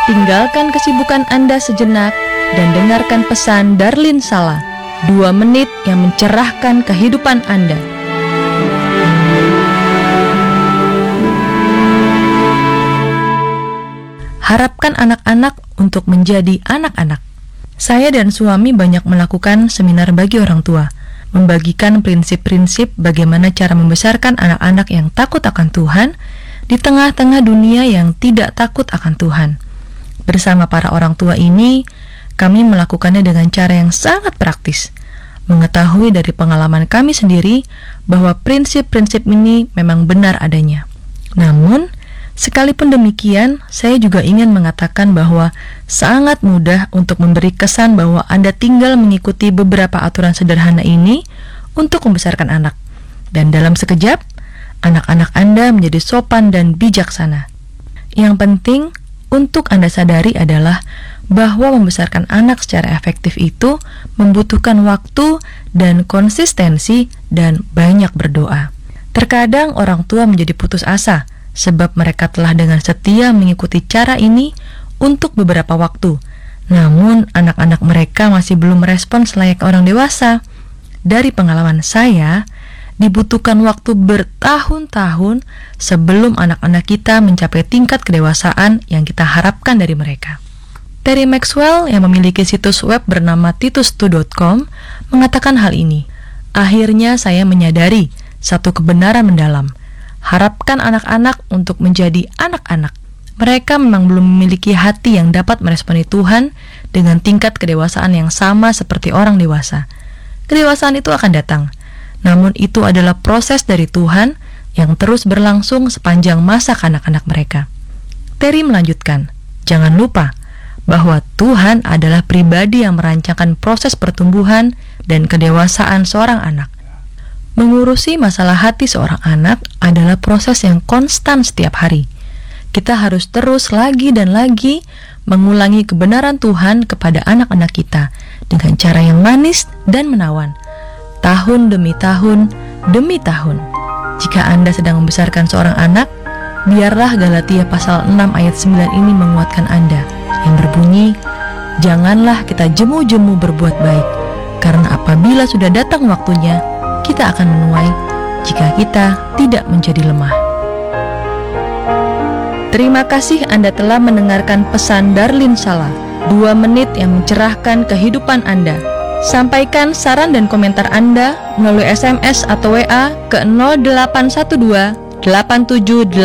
tinggalkan kesibukan Anda sejenak dan dengarkan pesan Darlin Sala, 2 menit yang mencerahkan kehidupan Anda. Harapkan anak-anak untuk menjadi anak-anak. Saya dan suami banyak melakukan seminar bagi orang tua, membagikan prinsip-prinsip bagaimana cara membesarkan anak-anak yang takut akan Tuhan di tengah-tengah dunia yang tidak takut akan Tuhan. Bersama para orang tua ini, kami melakukannya dengan cara yang sangat praktis, mengetahui dari pengalaman kami sendiri bahwa prinsip-prinsip ini memang benar adanya. Namun, sekalipun demikian, saya juga ingin mengatakan bahwa sangat mudah untuk memberi kesan bahwa Anda tinggal mengikuti beberapa aturan sederhana ini untuk membesarkan anak. Dan dalam sekejap, anak-anak Anda menjadi sopan dan bijaksana. Yang penting untuk Anda sadari adalah bahwa membesarkan anak secara efektif itu membutuhkan waktu dan konsistensi dan banyak berdoa. Terkadang orang tua menjadi putus asa sebab mereka telah dengan setia mengikuti cara ini untuk beberapa waktu. Namun anak-anak mereka masih belum merespon selayaknya orang dewasa. Dari pengalaman saya, dibutuhkan waktu bertahun-tahun sebelum anak-anak kita mencapai tingkat kedewasaan yang kita harapkan dari mereka. Terry Maxwell yang memiliki situs web bernama titus2.com mengatakan hal ini. Akhirnya saya menyadari satu kebenaran mendalam. Harapkan anak-anak untuk menjadi anak-anak. Mereka memang belum memiliki hati yang dapat meresponi Tuhan dengan tingkat kedewasaan yang sama seperti orang dewasa. Kedewasaan itu akan datang. Namun itu adalah proses dari Tuhan yang terus berlangsung sepanjang masa kanak-kanak mereka. Terry melanjutkan, jangan lupa bahwa Tuhan adalah pribadi yang merancangkan proses pertumbuhan dan kedewasaan seorang anak. Mengurusi masalah hati seorang anak adalah proses yang konstan setiap hari. Kita harus terus lagi dan lagi mengulangi kebenaran Tuhan kepada anak-anak kita dengan cara yang manis dan menawan. Tahun demi tahun, demi tahun. Jika Anda sedang membesarkan seorang anak, biarlah Galatia pasal 6 ayat 9 ini menguatkan Anda, yang berbunyi, janganlah kita jemu-jemu berbuat baik, karena apabila sudah datang waktunya, kita akan menuai jika kita tidak menjadi lemah. Terima kasih Anda telah mendengarkan pesan Darlin Sala, 2 menit yang mencerahkan kehidupan Anda. Sampaikan saran dan komentar Anda melalui SMS atau WA ke 0812 87